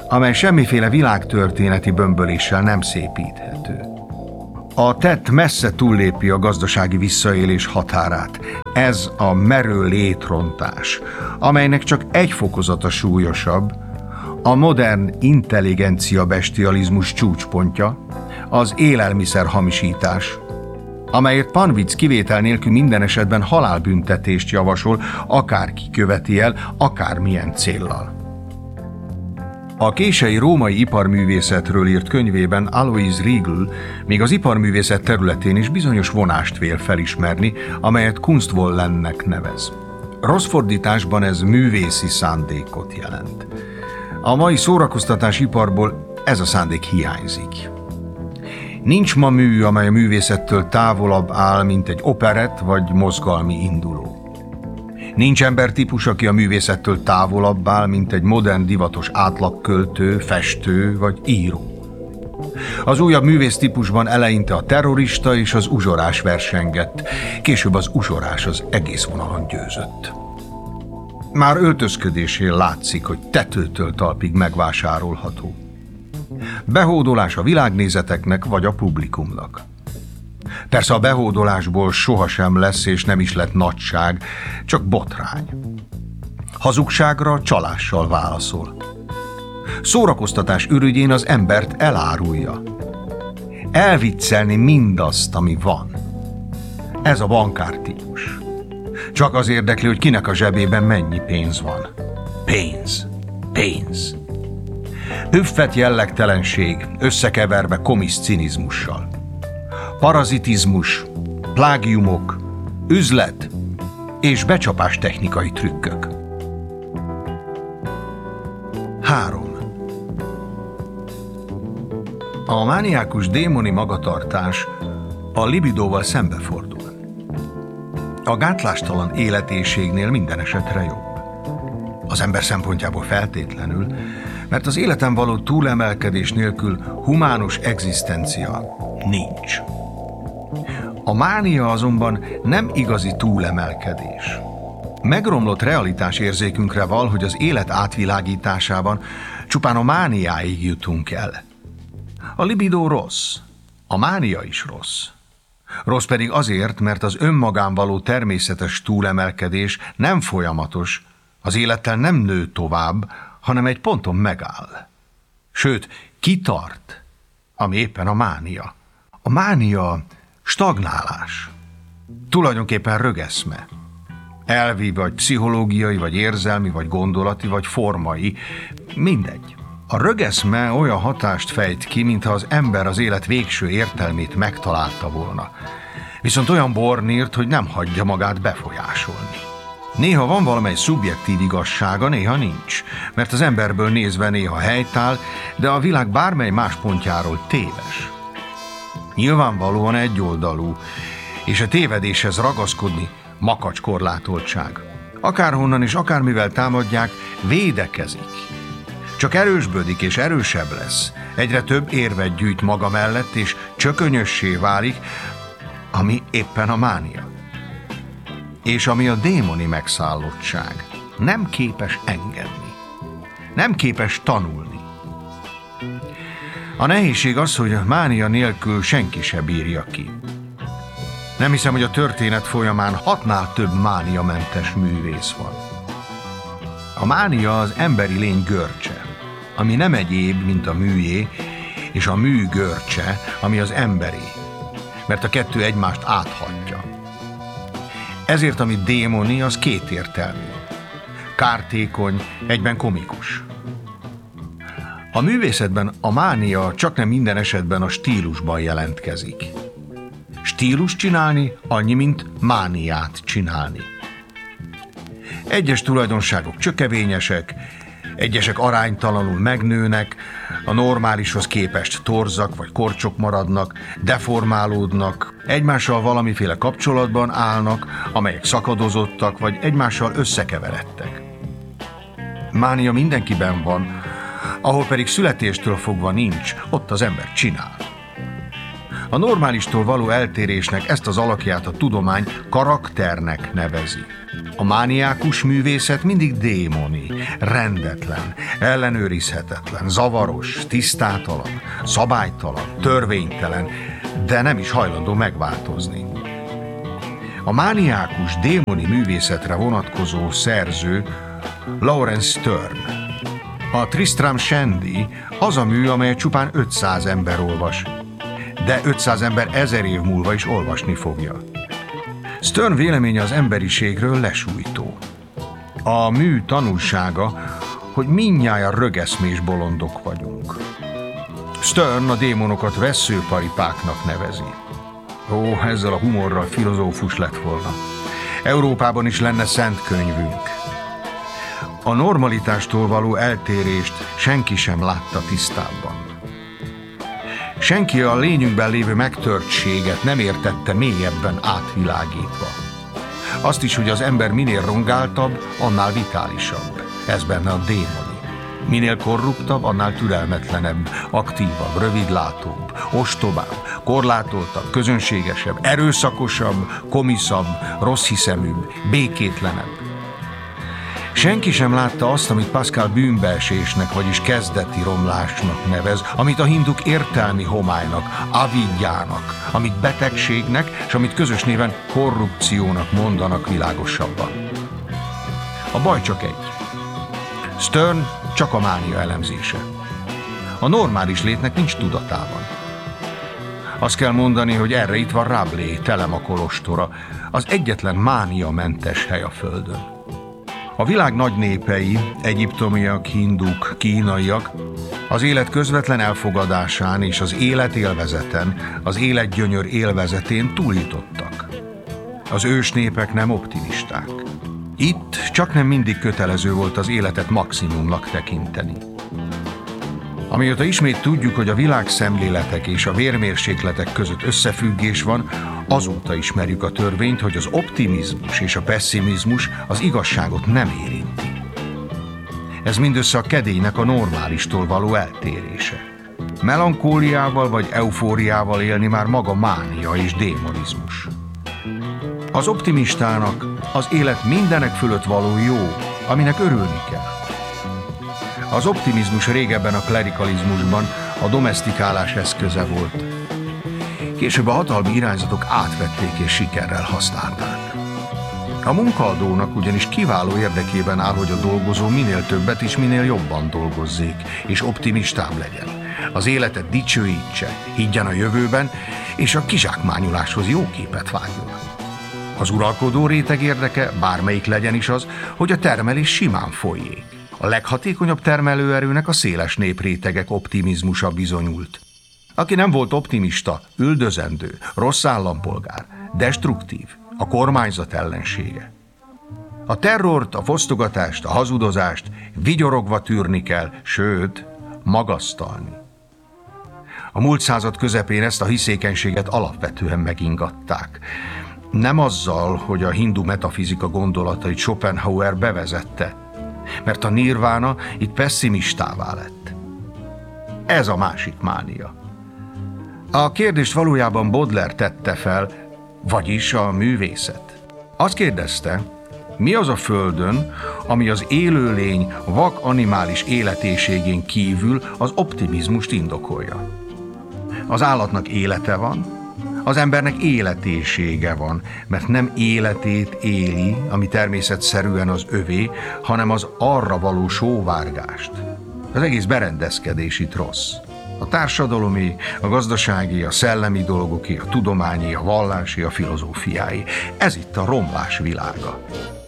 [SPEAKER 1] amely semmiféle világtörténeti bömböléssel nem szépíthető. A tett messze túllépi a gazdasági visszaélés határát. Ez a merő létrontás, amelynek csak egy fokozata súlyosabb, a modern intelligencia bestializmus csúcspontja, az élelmiszer hamisítás, amelyért Panvic kivétel nélkül minden esetben halálbüntetést javasol, akárki követi el, akármilyen céllal. A kései római iparművészetről írt könyvében Alois Riegl még az iparművészet területén is bizonyos vonást vél felismerni, amelyet Kunstwollennek nevez. Rossz fordításban ez művészi szándékot jelent. A mai szórakoztatásiparból ez a szándék hiányzik. Nincs ma mű, amely a művészettől távolabb áll, mint egy operett vagy mozgalmi induló. Nincs embertípus, aki a művészettől távolabb áll, mint egy modern divatos átlagköltő, festő vagy író. Az újabb művésztípusban eleinte a terrorista és az uzsorás versengett, később az uzsorás az egész vonalon győzött. Már öltözködésén látszik, hogy tetőtől talpig megvásárolható. Behódolás a világnézeteknek vagy a publikumnak. Persze a behódolásból sohasem lesz és nem is lett nagyság, csak botrány. Hazugságra csalással válaszol. Szórakoztatás ürügyén az embert elárulja. Elviccelni mindazt, ami van. Ez a bankártípus. Csak az érdekli, hogy kinek a zsebében mennyi pénz van. Pénz. Pénz. Hüffet jellegtelenség, összekeverve komisz cinizmussal. Parazitizmus, plágiumok, üzlet és becsapás technikai trükkök. 3. A mániákus démoni magatartás a libidóval szembefordul. A gátlástalan életészségnél minden esetre jobb. Az ember szempontjából feltétlenül, mert az életen való túlemelkedés nélkül humánus egzisztencia nincs. A mánia azonban nem igazi túlemelkedés. Megromlott realitásérzékünkre val, hogy az élet átvilágításában csupán a mániáig jutunk el. A libidó rossz, a mánia is rossz. Rossz pedig azért, mert az önmagán való természetes túlemelkedés nem folyamatos, az élettel nem nő tovább, hanem egy ponton megáll. Sőt, kitart, ami éppen a mánia. A mánia stagnálás. Tulajdonképpen rögeszme. Elvi, vagy pszichológiai, vagy érzelmi, vagy gondolati, vagy formai, mindegy. A rögeszme olyan hatást fejt ki, mintha az ember az élet végső értelmét megtalálta volna. Viszont olyan bornírt, hogy nem hagyja magát befolyásolni. Néha van valamely szubjektív igazsága, néha nincs, mert az emberből nézve néha helytáll, de a világ bármely más pontjáról téves. Nyilvánvalóan egyoldalú, és a tévedéshez ragaszkodni makacskorlátoltság. Akárhonnan és akármivel támadják, védekezik. Csak erősbödik és erősebb lesz. Egyre több érvet gyűjt maga mellett, és csökönyössé válik, ami éppen a mánia. És ami a démoni megszállottság. Nem képes engedni. Nem képes tanulni. A nehézség az, hogy a mánia nélkül senki se bírja ki. Nem hiszem, hogy a történet folyamán 6-nál több mániamentes művész van. A mánia az emberi lény görcse, ami nem egyéb, mint a műjé, és a mű görcse, ami az emberé, mert a kettő egymást áthatja. Ezért, ami démoni, az kétértelmű. Kártékony, egyben komikus. A művészetben a mánia csaknem minden esetben a stílusban jelentkezik. Stílus csinálni annyi, mint mániát csinálni. Egyes tulajdonságok csökevényesek, egyesek aránytalanul megnőnek, a normálishoz képest torzak vagy korcsok maradnak, deformálódnak, egymással valamiféle kapcsolatban állnak, amelyek szakadozottak vagy egymással összekeveredtek. Mánia mindenkiben van, ahol pedig születéstől fogva nincs, ott az ember csinál. A normálistól való eltérésnek ezt az alakját a tudomány karakternek nevezi. A mániákus művészet mindig démoni, rendetlen, ellenőrizhetetlen, zavaros, tisztátalan, szabálytalan, törvénytelen, de nem is hajlandó megváltozni. A mániákus démoni művészetre vonatkozó szerző Laurence Sterne. A Tristram Shandy az a mű, amelyet csupán 500 ember olvas, de 500 ember 1000 év múlva is olvasni fogja. Sterne véleménye az emberiségről lesújtó. A mű tanulsága, hogy mindnyájan rögeszmés bolondok vagyunk. Sterne a démonokat vesszőparipáknak nevezi. Ó, ezzel a humorral filozófus lett volna. Európában is lenne szent könyvünk. A normalitástól való eltérést senki sem látta tisztábban. Senki a lényünkben lévő megtörtséget nem értette mélyebben átvilágítva. Azt is, hogy az ember minél rongáltabb, annál vitálisabb. Ez benne a démoni. Minél korruptabb, annál türelmetlenebb, aktívabb, rövidlátóbb, ostobább, korlátoltabb, közönségesebb, erőszakosabb, komiszabb, rosszhiszeműbb, békétlenebb. Senki sem látta azt, amit Pascal bűnbeesésnek, vagyis kezdeti romlásnak nevez, amit a hinduk értelmi homálynak, avidyának, amit betegségnek, és amit közös néven korrupciónak mondanak világosabban. A baj csak egy. Sterne csak a mánia elemzése. A normális létnek nincs tudatában. Azt kell mondani, hogy erre itt van Rabelais Telemaque kolostora, az egyetlen mániamentes hely a földön. A világ nagy népei, egyiptomiak, hinduk, kínaiak az élet közvetlen elfogadásán és az élet élvezeten, az életgyönyör élvezetén túljutottak. Az ősnépek nem optimisták. Itt csak nem mindig kötelező volt az életet maximumnak tekinteni. Amióta ismét tudjuk, hogy a világszemléletek és a vérmérsékletek között összefüggés van, azóta ismerjük a törvényt, hogy az optimizmus és a pesszimizmus az igazságot nem érinti. Ez mindössze a kedélynek a normálistól való eltérése. Melankóliával vagy eufóriával élni már maga mánia és démonizmus. Az optimistának az élet mindenek fölött való jó, aminek örülni kell. Az optimizmus régebben a klerikalizmusban a domesztikálás eszköze volt. Később a hatalmi irányzatok átvették és sikerrel használták. A munkaadónak ugyanis kiváló érdekében áll, hogy a dolgozó minél többet és minél jobban dolgozzék, és optimistább legyen. Az életet dicsőítse, higgyen a jövőben, és a kizsákmányoláshoz jó képet vágjon. Az uralkodó réteg érdeke, bármelyik legyen is az, hogy a termelés simán folyjék. A leghatékonyabb termelőerőnek a széles néprétegek optimizmusa bizonyult. Aki nem volt optimista, üldözendő, rossz állampolgár, destruktív, a kormányzat ellensége. A terrort, a fosztogatást, a hazudozást vigyorogva tűrni kell, sőt, magasztalni. A múlt század közepén ezt a hiszékenységet alapvetően megingatták. Nem azzal, hogy a hindu metafizika gondolatait Schopenhauer bevezette, mert a nirvána itt pesszimistává lett. Ez a másik mánia. A kérdést valójában Baudelaire tette fel, vagyis a művészet. Azt kérdezte, mi az a földön, ami az élőlény vak animális életéségén kívül az optimizmust indokolja. Az állatnak élete van, az embernek életésége van, mert nem életét éli, ami természetszerűen az övé, hanem az arra való sóvárgást. Az egész berendezkedés itt rossz. A társadalomi, a gazdasági, a szellemi dolgoké, a tudományi, a vallási, a filozófiái. Ez itt a romlás világa.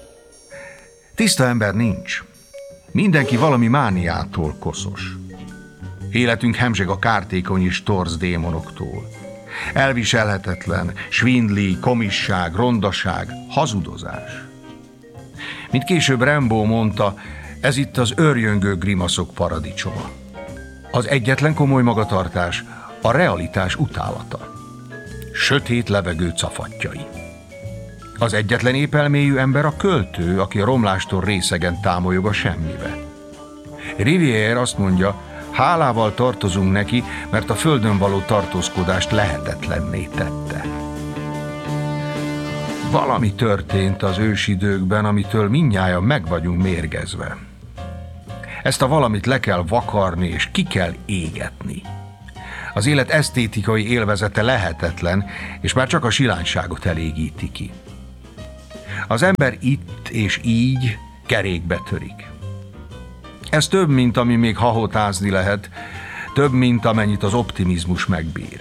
[SPEAKER 1] Tiszta ember nincs. Mindenki valami mániától koszos. Életünk hemzseg a kártékony és torz démonoktól. Elviselhetetlen, svindli, komisság, rondaság, hazudozás. Mint később Rimbaud mondta, ez itt az őrjöngő grimaszok paradicsoma. Az egyetlen komoly magatartás a realitás utálata. Sötét levegő cafatjai. Az egyetlen épelmélyű ember a költő, aki a romlástól részegen támolyog a semmibe. Rivière azt mondja, Hálával tartozunk neki, mert a földön való tartózkodást lehetetlenné tette. Valami történt az ősidőkben, amitől mindnyájan meg vagyunk mérgezve. Ezt a valamit le kell vakarni és ki kell égetni. Az élet esztétikai élvezete lehetetlen, és már csak a silányságot elégíti ki. Az ember itt és így kerékbe törik. Ez több, mint ami még hahotázni lehet, több, mint amennyit az optimizmus megbír.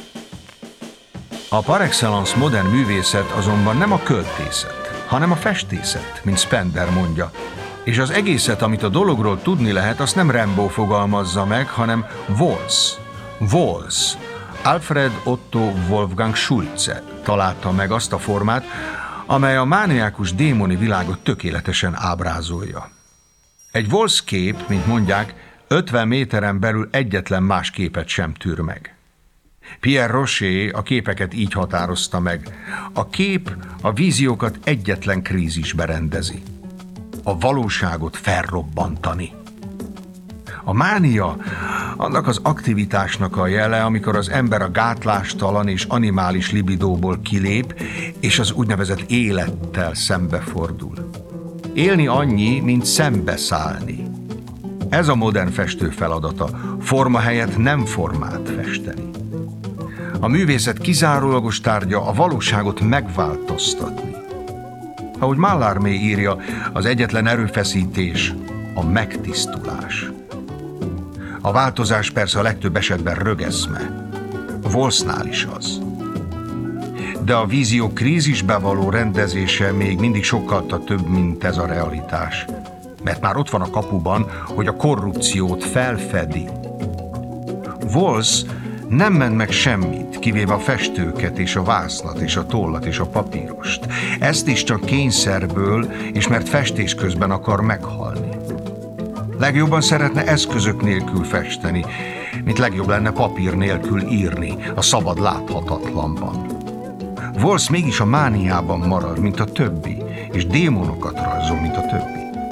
[SPEAKER 1] A par excellence modern művészet azonban nem a költészet, hanem a festészet, mint Spender mondja, és az egészet, amit a dologról tudni lehet, azt nem Rimbaud fogalmazza meg, hanem Walls, Alfred Otto Wolfgang Schulze találta meg azt a formát, amely a mániákus démoni világot tökéletesen ábrázolja. Egy Walls kép, mint mondják, 50 méteren belül egyetlen más képet sem tűr meg. Pierre Rocher a képeket így határozta meg. A kép a víziókat egyetlen krízisbe rendezi. A valóságot felrobbantani. A mánia annak az aktivitásnak a jele, amikor az ember a gátlástalan és animális libidóból kilép, és az úgynevezett élettel szembefordul. Élni annyi, mint szembeszállni. Ez a modern festő feladata, forma helyett nem formát festeni. A művészet kizárólagos tárgya a valóságot megváltoztatni. Ahogy Mallarmé írja, az egyetlen erőfeszítés a megtisztulás. A változás persze a legtöbb esetben rögeszme. Walsnál is az. De a vízió krízisbe való rendezése még mindig sokkal több, mint ez a realitás. Mert már ott van a kapuban, hogy a korrupciót felfedi. Walls nem ment meg semmit, kivéve a festőket és a vászlat és a tollat és a papírost. Ezt is csak kényszerből, és mert festés közben akar meghalni. Legjobban szeretne eszközök nélkül festeni, mint legjobb lenne papír nélkül írni, a szabad láthatatlanban. Walls mégis a mániában marad, mint a többi, és démonokat rajzol, mint a többi.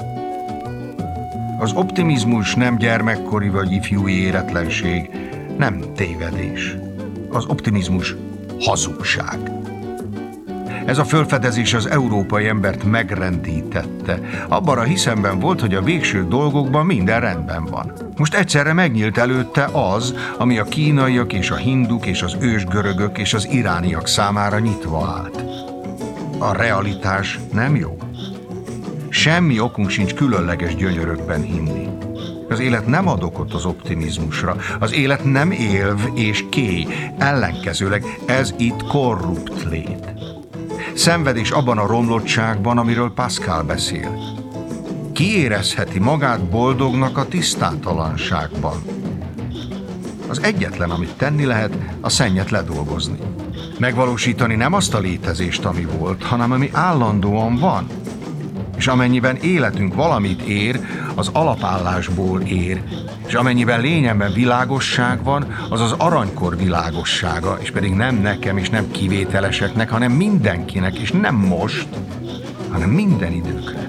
[SPEAKER 1] Az optimizmus nem gyermekkori vagy ifjúi éretlenség, nem tévedés. Az optimizmus hazugság. Ez a fölfedezés az európai embert megrendítette. Abban a hiszemben volt, hogy a végső dolgokban minden rendben van. Most egyszerre megnyílt előtte az, ami a kínaiak és a hinduk és az ősgörögök és az irániak számára nyitva állt. A realitás nem jó. Semmi okunk sincs különleges gyönyörökben hinni. Az élet nem ad okot az optimizmusra. Az élet nem élv és kéj. Ellenkezőleg ez itt korrupt lét. Szenvedés abban a romlottságban, amiről Pascal beszél. Ki érezheti magát boldognak a tisztátalanságban? Az egyetlen, amit tenni lehet, a szennyet ledolgozni. Megvalósítani nem azt a létezést, ami volt, hanem ami állandóan van. És amennyiben életünk valamit ér, az alapállásból ér, és amennyiben lényemben világosság van, az az aranykor világossága, és pedig nem nekem, és nem kivételeseknek, hanem mindenkinek, és nem most, hanem minden időkre.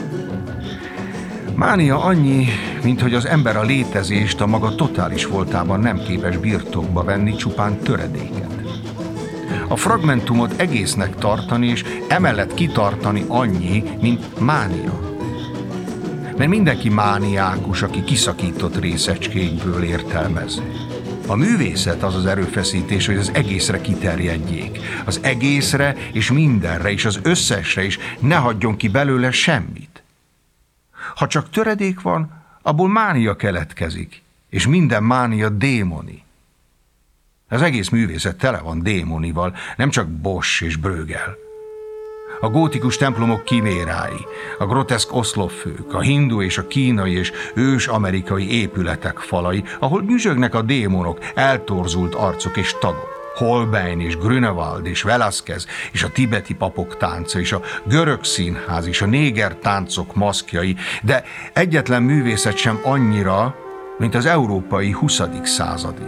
[SPEAKER 1] Mánia annyi, mint hogy az ember a létezést a maga totális voltában nem képes birtokba venni, csupán töredéket. A fragmentumot egésznek tartani, és emellett kitartani annyi, mint mánia. Mert mindenki mániákus, aki kiszakított részecskékből értelmez. A művészet az az erőfeszítés, hogy az egészre kiterjedjék. Az egészre és mindenre, és az összesre is ne hagyjon ki belőle semmit. Ha csak töredék van, abból mánia keletkezik, és minden mánia démoni. Az egész művészet tele van démonival, nem csak Bosch és Bruegel. A gótikus templomok kimérái, a groteszk oszloffők, a hindu és a kínai és ős-amerikai épületek falai, ahol nyüzsögnek a démonok, eltorzult arcok és tagok. Holbein és Grünewald és Velázquez és a tibeti papok tánca és a görög színház és a néger táncok maszkjai, de egyetlen művészet sem annyira, mint az európai 20. századi.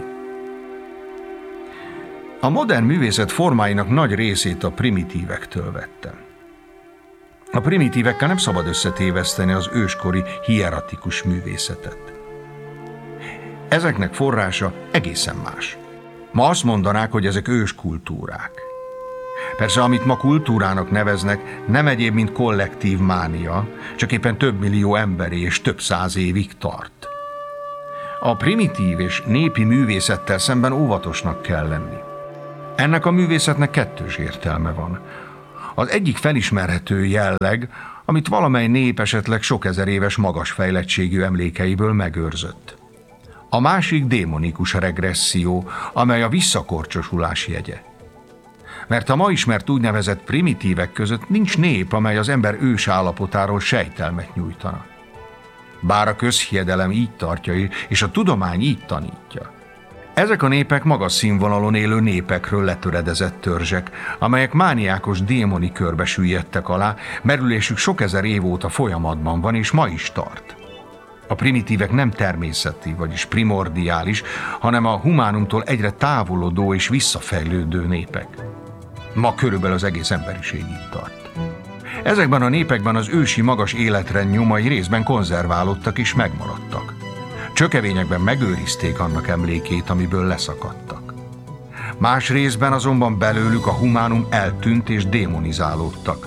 [SPEAKER 1] A modern művészet formáinak nagy részét a primitívektől vette. A primitívekkel nem szabad összetéveszteni az őskori hieratikus művészetet. Ezeknek forrása egészen más. Ma azt mondanák, hogy ezek őskultúrák. Persze, amit ma kultúrának neveznek, nem egyéb, mint kollektív mánia, csak éppen több millió emberi és több száz évig tart. A primitív és népi művészettel szemben óvatosnak kell lenni. Ennek a művészetnek kettős értelme van. Az egyik felismerhető jelleg, amit valamely nép esetleg sok ezer éves magas fejlettségű emlékeiből megőrzött. A másik démonikus regresszió, amely a visszakorcsosulás jegye. Mert a ma ismert úgynevezett primitívek között nincs nép, amely az ember ős állapotáról sejtelmet nyújtana. Bár a közhiedelem így tartja, és a tudomány így tanítja. Ezek a népek magas színvonalon élő népekről letöredezett törzsek, amelyek mániákos démoni körbe süllyedtek alá, merülésük sok ezer év óta folyamatban van, és ma is tart. A primitívek nem természeti, vagyis primordiális, hanem a humánumtól egyre távolodó és visszafejlődő népek. Ma körülbelül az egész emberiség itt tart. Ezekben a népekben az ősi magas életrend nyomai részben konzerválódtak és megmaradtak. Csökevényekben megőrizték annak emlékét, amiből leszakadtak. Más részben azonban belőlük a humánum eltűnt és démonizálódtak.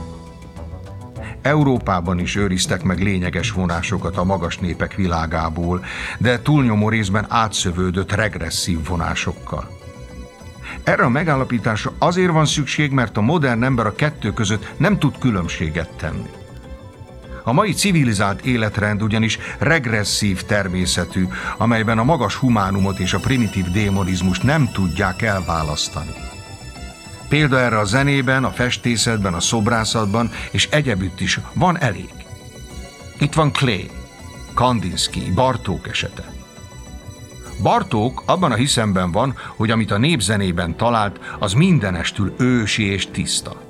[SPEAKER 1] Európában is őriztek meg lényeges vonásokat a magas népek világából, de túlnyomó részben átszövődött regresszív vonásokkal. Erre a megállapításra azért van szükség, mert a modern ember a kettő között nem tud különbséget tenni. A mai civilizált életrend ugyanis regresszív természetű, amelyben a magas humánumot és a primitív démonizmust nem tudják elválasztani. Példa erre a zenében, a festészetben, a szobrászatban és egyebütt is van elég. Itt van Klee, Kandinsky, Bartók esete. Bartók abban a hiszemben van, hogy amit a népzenében talált, az mindenestül ősi és tiszta.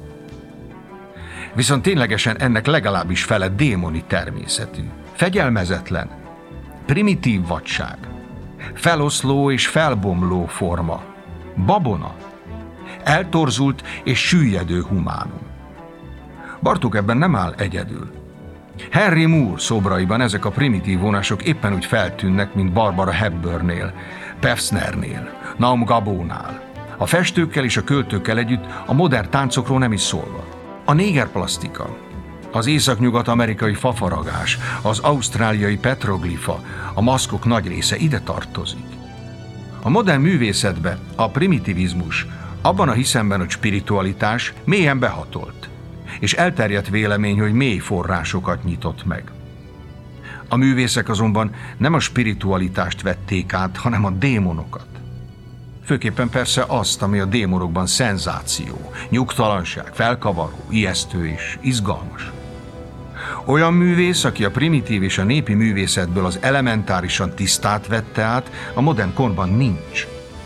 [SPEAKER 1] Viszont ténylegesen ennek legalábbis fele démoni természetű, fegyelmezetlen, primitív vadság, feloszló és felbomló forma, babona, eltorzult és süllyedő humánum. Bartók ebben nem áll egyedül. Henry Moore szobraiban ezek a primitív vonások éppen úgy feltűnnek, mint Barbara Hepburnnél, Pevsnernél, Naum Gabónál. A festőkkel és a költőkkel együtt a modern táncokról nem is szólva. A négerplasztika, az északnyugat-amerikai fafaragás, az ausztráliai petroglifa, a maszkok nagy része ide tartozik. A modern művészetbe a primitivizmus abban a hiszemben, hogy spiritualitás mélyen behatolt, és elterjedt vélemény, hogy mély forrásokat nyitott meg. A művészek azonban nem a spiritualitást vették át, hanem a démonokat. Főképpen persze azt, ami a démonokban szenzáció, nyugtalanság, felkavaró, ijesztő és izgalmas. Olyan művész, aki a primitív és a népi művészetből az elementárisan tisztát vette át, a modern korban nincs.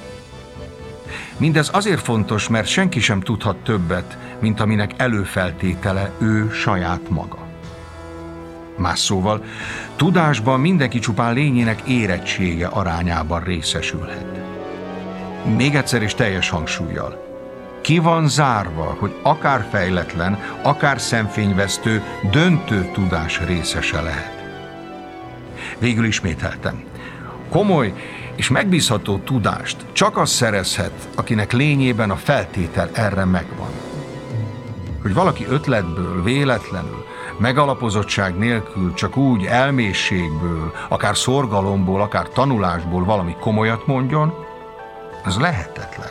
[SPEAKER 1] Mindez azért fontos, mert senki sem tudhat többet, mint aminek előfeltétele ő saját maga. Más szóval, tudásban mindenki csupán lényének érettsége arányában részesülhet. Még egyszer és teljes hangsúllyal. Ki van zárva, hogy akár fejletlen, akár szemfényvesztő, döntő tudás részese lehet. Végül ismételtem. Komoly és megbízható tudást csak az szerezhet, akinek lényében a feltétel erre megvan. Hogy valaki ötletből, véletlenül, megalapozottság nélkül, csak úgy elmészségből, akár szorgalomból, akár tanulásból valami komolyat mondjon, az lehetetlen.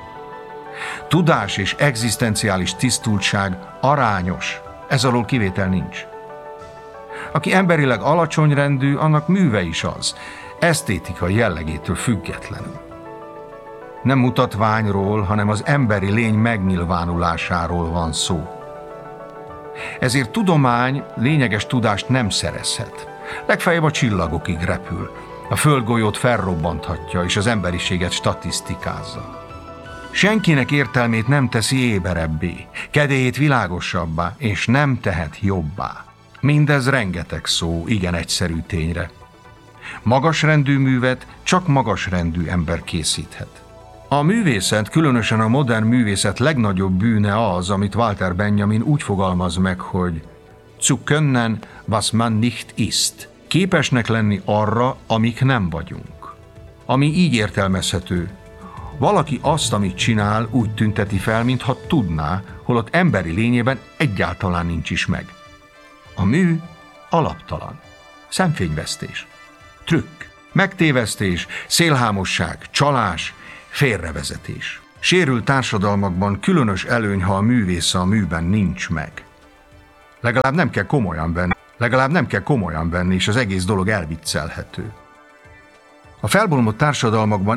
[SPEAKER 1] Tudás és egzisztenciális tisztultság arányos, ez alól kivétel nincs. Aki emberileg alacsonyrendű, annak műve is az, esztétikai jellegétől függetlenül. Nem mutatványról, hanem az emberi lény megnyilvánulásáról van szó. Ezért tudomány lényeges tudást nem szerezhet. Legfeljebb a csillagokig repül, a földgolyót felrobbanthatja és az emberiséget statisztikázza. Senkinek értelmét nem teszi éberebbé, kedélyét világosabbá, és nem tehet jobbá. Mindez rengeteg szó, igen egyszerű tényre. Magasrendű művet csak magasrendű ember készíthet. A művészet, különösen a modern művészet legnagyobb bűne az, amit Walter Benjamin úgy fogalmaz meg, hogy zu können, was man nicht ist. Képesnek lenni arra, amik nem vagyunk. ami így értelmezhető. Valaki azt, amit csinál, úgy tünteti fel, mintha tudná, holott emberi lényében egyáltalán nincs is meg. A mű alaptalan. Szemfényvesztés, trükk, megtévesztés, szélhámosság, csalás, félrevezetés. Sérült társadalmakban különös előny, ha a művész a műben nincs meg. Legalább nem kell komolyan venni, és az egész dolog elviccelhető. A felbomlott társadalmakban